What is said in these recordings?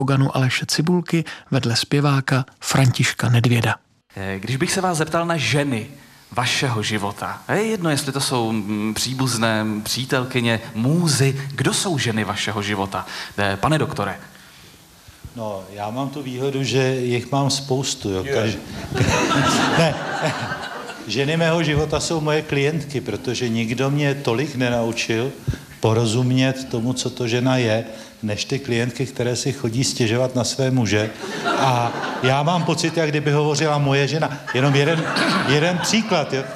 organu Aleše Cibulky vedle zpěváka Františka Nedvěda. Když bych se vás zeptal na ženy vašeho života, je jedno, jestli to jsou příbuzné, přítelkyně, můzy, kdo jsou ženy vašeho života? Pane doktore. No, já mám tu výhodu, že jich mám spoustu. Jo. Ne, ženy mého života jsou moje klientky, protože nikdo mě tolik nenaučil porozumět tomu, co to žena je, než ty klientky, které si chodí stěžovat na své muže. A já mám pocit, jak kdyby hovořila moje žena. Jenom jeden příklad. Jo.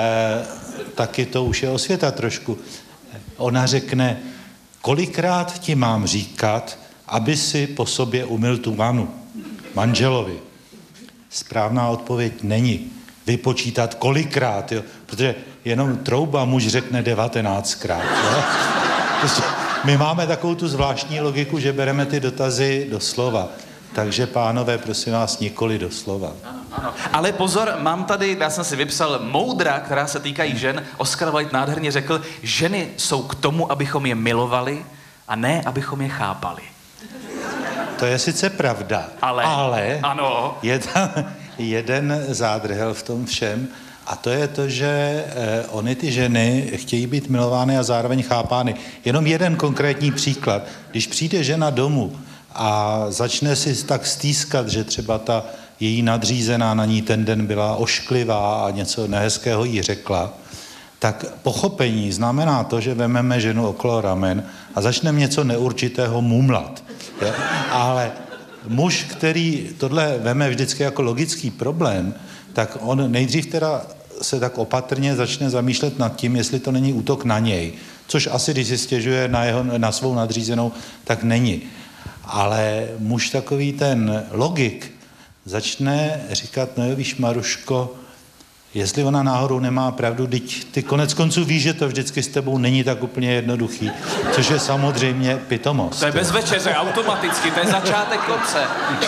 Taky to už je osvěta trošku. Ona řekne, kolikrát ti mám říkat, aby si po sobě umyl tu vanu manželovi. Správná odpověď není vypočítat kolikrát, jo? Protože jenom trouba muž řekne 19krát. Jo? Prostě my máme takovou tu zvláštní logiku, že bereme ty dotazy doslova. Takže pánové, prosím vás, nikoli doslova. Ano. Ale pozor, mám tady, já jsem si vypsal moudra, která se týkají žen. Oscar Wilde nádherně řekl, ženy jsou k tomu, abychom je milovali a ne, abychom je chápali. To je sice pravda, ale ano. Je tam jeden zádrhel v tom všem a to je to, že ony ty ženy chtějí být milovány a zároveň chápány. Jenom jeden konkrétní příklad. Když přijde žena domů a začne si tak stýskat, že třeba ta její nadřízená na ní ten den byla ošklivá a něco nehezkého jí řekla, tak pochopení znamená to, že vememe ženu okolo ramen a začneme něco neurčitého mumlat. Jo? Ale muž, který tohle veme vždycky jako logický problém, tak on nejdřív teda se tak opatrně začne zamýšlet nad tím, jestli to není útok na něj. Což asi, když si stěžuje na svou nadřízenou, tak není. Ale muž takový ten logik začne říkat, no jo, víš, Maruško, jestli ona náhodou nemá pravdu, ty konec konců víš, že to vždycky s tebou není tak úplně jednoduchý, což je samozřejmě pitomost. To je bez večeře, automaticky, to je začátek konce.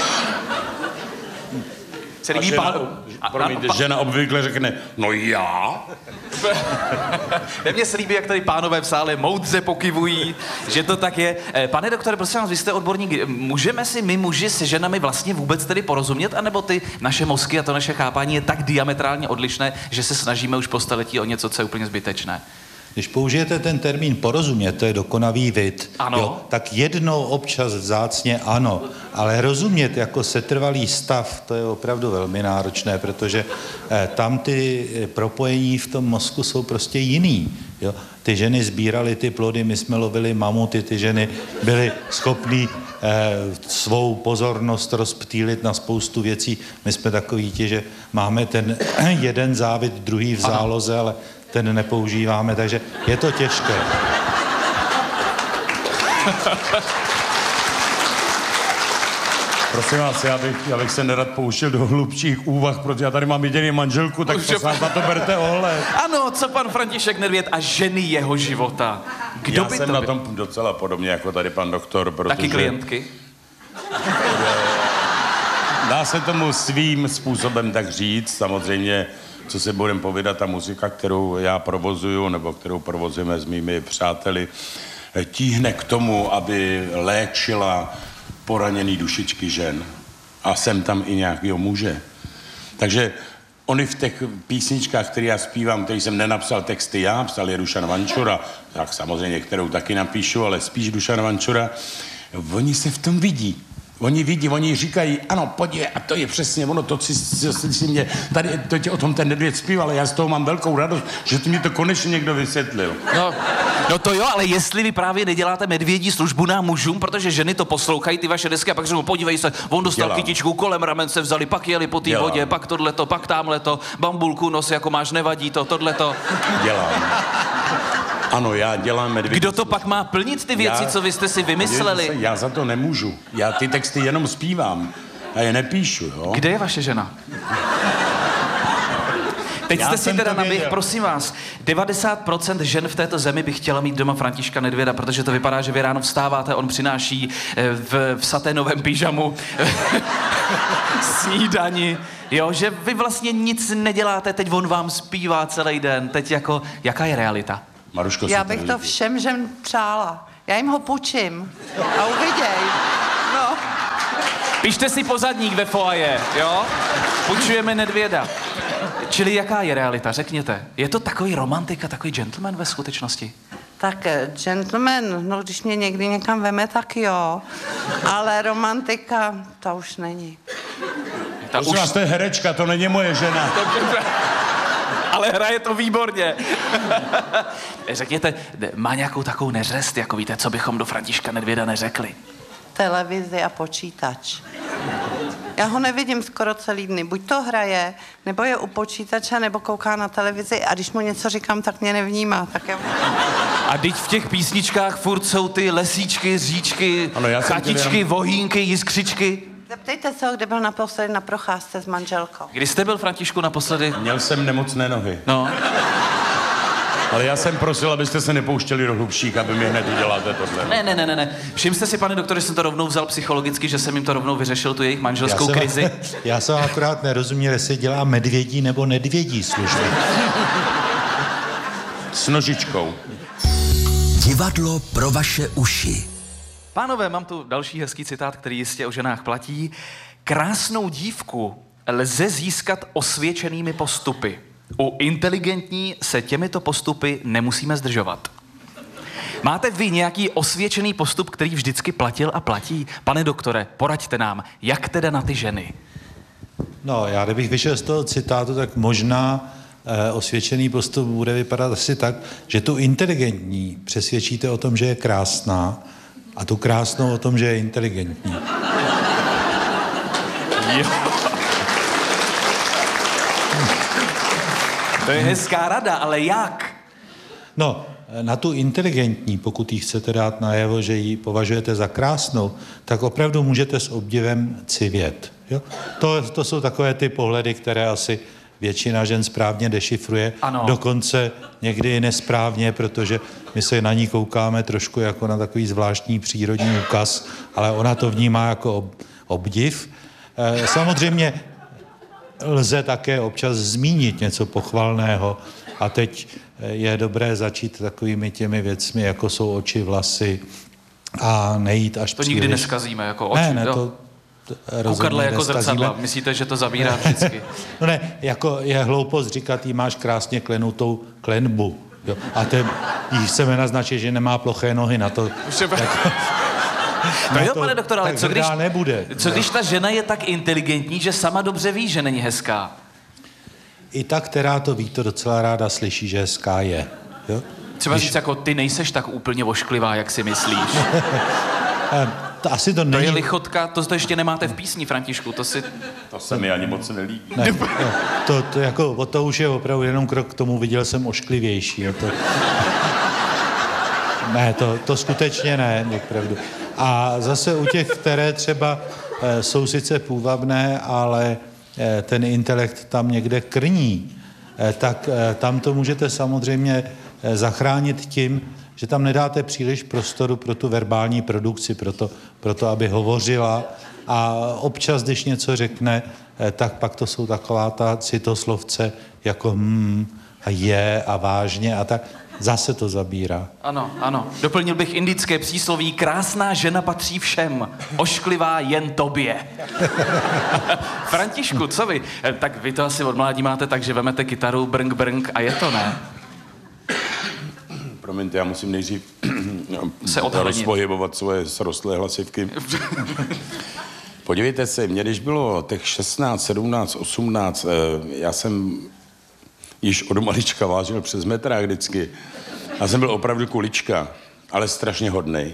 Žena obvykle řekne, no já? Mně se líbí, jak tady pánové v sále moudře pokyvují, že to tak je. Pane doktore, prosím vás, vy jste odborník. Můžeme si my muži se ženami vlastně vůbec tedy porozumět, anebo ty naše mozky a to naše chápání je tak diametrálně odlišné, že se snažíme už po staletí o něco, co je úplně zbytečné? Když použijete ten termín porozumět, to je dokonavý vid, jo, tak jednou občas vzácně ano, ale rozumět jako setrvalý stav, to je opravdu velmi náročné, protože tam ty propojení v tom mozku jsou prostě jiný. Jo. Ty ženy sbíraly ty plody, my jsme lovili mamuty, ty ženy byly schopný svou pozornost rozptýlit na spoustu věcí. My jsme takoví ti, že máme ten jeden závit, druhý v záloze, ale ten nepoužíváme, takže je to těžké. Prosím vás, já bych se nerad pouštěl do hlubších úvah, protože já tady mám jediný manželku, tak na to berte ohled. Ano, co pan František Nedvěd a ženy jeho života? Kdo já by jsem to na byl? tom docela podobně jako tady pan doktor, protože... Taky klientky? Dá se tomu svým způsobem tak říct, samozřejmě, co se budeme povídat, ta muzika, kterou já provozuju, nebo kterou provozujeme s mými přáteli, tíhne k tomu, aby léčila poraněný dušičky žen. A jsem tam i nějakýho muže. Takže oni v těch písničkách, které já zpívám, který jsem nenapsal texty já, psal je Dušan Vančura, tak samozřejmě, kterou taky napíšu, ale spíš Dušan Vančura, oni se v tom vidí. Oni říkají, ano, podívej, a to je přesně ono, to si mě, tady to tě o tom ten Nedvěd zpíval, já z toho mám velkou radost, že ty mě to konečně někdo vysvětlil. No to jo, ale jestli vy právě neděláte medvědí službu nám mužům, protože ženy to poslouchají, ty vaše desky, a pak řeknou, podívej se, on dostal kytičku, kolem ramen se vzali, pak jeli po té vodě, pak tohleto, pak támhleto, bambulku nos, jako máš, nevadí to, tohleto. Dělám. Ano, já dělám medvědí. Kdo to pak má plnit ty věci, co vy jste si vymysleli? Já za to nemůžu. Já ty texty jenom zpívám. A je nepíšu, jo? Kde je vaše žena? Teď jste si teda naběh, prosím vás, 90% žen v této zemi by chtěla mít doma Františka Nedvěda, protože to vypadá, že vy ráno vstáváte, on přináší v saténovém pyžamu snídani, jo, že vy vlastně nic neděláte, teď on vám zpívá celý den, teď jako, jaká je realita? Maruško, já bych to všem žen přála. Já jim ho půjčím a uviděj. No. Pište si pozadník ve foaje, jo? Půjčujeme Nedvěda. Čili jaká je realita, řekněte. Je to takový romantik a takový gentleman ve skutečnosti? Tak gentleman, no když mě někdy někam veme, tak jo. Ale romantika, to už není. Ta Už vás, to je herečka, to není moje žena. Ale hraje to výborně. Řekněte, má nějakou takovou neřest, jako víte, co bychom do Františka Nedvěda neřekli? Televizi a počítač. Já ho nevidím skoro celý dny. Buď to hraje, nebo je u počítače, nebo kouká na televizi a když mu něco říkám, tak mě nevnímá. Tak já... A teď v těch písničkách furt jsou ty lesíčky, říčky, ano, chatičky, vohýnky, jiskřičky. Zeptejte se ho, kde byl naposledy na procházce s manželkou. Kdy jste byl, Františku, naposledy? Měl jsem nemocné nohy. No. Ale já jsem prosil, abyste se nepouštěli do hlubších, aby mi hned uděláte tohle. Ne. Všiml jste si, pane doktore, že jsem to rovnou vzal psychologicky, že jsem jim to rovnou vyřešil, tu jejich manželskou krizi? Já jsem akorát nerozuměl, jestli dělá medvědí nebo nedvědí služby. S nožičkou. Divadlo pro vaše uši. Pánové, mám tu další hezký citát, který jistě o ženách platí. Krásnou dívku lze získat osvědčenými postupy. U inteligentní se těmito postupy nemusíme zdržovat. Máte vy nějaký osvědčený postup, který vždycky platil a platí? Pane doktore, poraďte nám, jak teda na ty ženy? No, já kdybych vyšel z toho citátu, tak možná osvědčený postup bude vypadat asi tak, že tu inteligentní přesvědčíte o tom, že je krásná a tu krásnou o tom, že je inteligentní. Jo. To je hezká rada, ale jak? No, na tu inteligentní, pokud jí chcete dát najevo, že ji považujete za krásnou, tak opravdu můžete s obdivem civět. Jo? To jsou takové ty pohledy, které asi většina žen správně dešifruje, ano. Dokonce někdy i nesprávně, protože my se na ní koukáme trošku jako na takový zvláštní přírodní úkaz, ale ona to vnímá jako obdiv. Samozřejmě lze také občas zmínit něco pochvalného a teď je dobré začít takovými těmi věcmi, jako jsou oči, vlasy a nejít až to příliš. nikdy neskazíme, jako oči. Ne, to Kukadle jako neskazíme. zrcadla. Myslíte, že to zabírá vždycky? No ne, jako je hloupost říkat, jí máš krásně klenutou klenbu. Jo? A jí chceme naznačit, že nemá ploché nohy na to. No jo, pane doktor, ale co když ta žena je tak inteligentní, že sama dobře ví, že není hezká? I ta, která to ví, to docela ráda slyší, že hezká je. Jo? Třeba říct jako, ty nejseš tak úplně vošklivá, jak si myslíš. Asi to není... To je lichotka, to ještě nemáte v písni, Františku, to se mi ani moc nelíbí. Ne, to jako, to už je opravdu jenom krok k tomu, viděl jsem ošklivější. Jo, ne, to skutečně ne, opravdu. A zase u těch, které třeba jsou sice půvabné, ale ten intelekt tam někde krní, tak tam to můžete samozřejmě zachránit tím, že tam nedáte příliš prostoru pro tu verbální produkci, pro to, aby hovořila a občas, když něco řekne, tak pak to jsou taková ta citoslovce jako a je a vážně a tak. Zase to zabírá. Ano. Doplnil bych indické přísloví, krásná žena patří všem, ošklivá jen tobě. Františku, co vy? Tak vy to asi od mládí máte tak, že vemete kytaru, brnk, brnk a je to, ne? Promiňte, já musím nejdřív se rozpohybovat svoje srostlé hlasivky. Podívejte se, mě když bylo těch 16, 17, 18, já jsem již od malička vážil přes metrák vždycky. Já jsem byl opravdu kulička, ale strašně hodnej.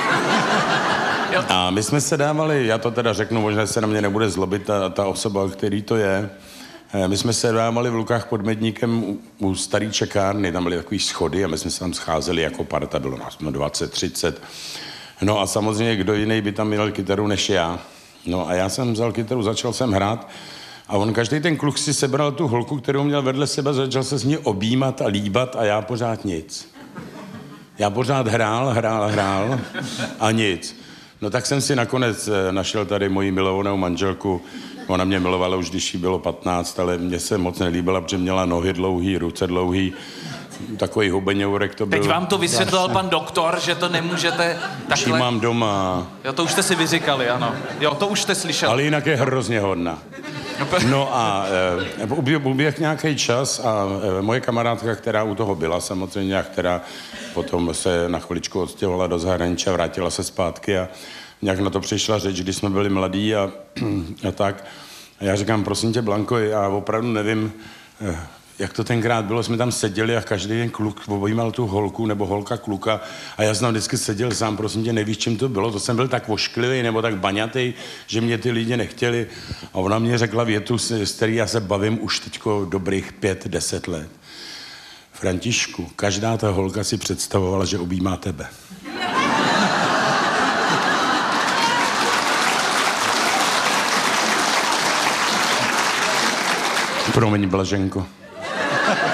A my jsme se dávali, já to teda řeknu, možná se na mě nebude zlobit ta osoba, který to je. My jsme se dávali v Lukách pod Medníkem u starý čekárny, tam byly takový schody a my jsme se tam scházeli jako parta, bylo nás 20, 30. No a samozřejmě kdo jiný by tam měl kytaru než já. No a já jsem vzal kytaru, začal jsem hrát a on každý ten kluk si sebral tu holku, kterou měl vedle sebe, začal se s ní objímat a líbat a já pořád nic. Já pořád hrál a nic. No tak jsem si nakonec našel tady moji milovanou manželku. Ona mě milovala už, když jí bylo 15, ale mně se moc nelíbila, protože měla nohy dlouhý, ruce dlouhý. takový hubeňourek to byl. Teď vám to vysvětloval pan doktor, že to nemůžete Už ji takhle... mám doma. Jo, to už jste si vyříkali, ano. Jo, to už jste slyšel. Ale jinak je hrozně hodná. No a uběh nějaký čas a moje kamarádka, která u toho byla samozřejmě a která potom se na chviličku odstěhovala do zahraničí a vrátila se zpátky a nějak na to přišla řeč, když jsme byli mladí a tak. A já říkám, prosím tě, Blanko, já opravdu nevím, jak to tenkrát bylo, jsme tam seděli a každý den kluk objímal tu holku nebo holka kluka a já jsem vždycky seděl sám, prosím tě, nevíš, čím to bylo, to jsem byl tak ošklivý nebo tak baňatý, že mě ty lidi nechtěli a ona mě řekla větu, s který já se bavím už teďko dobrých 5-10 let. Františku, každá ta holka si představovala, že objímá tebe. Promiň, Blaženko.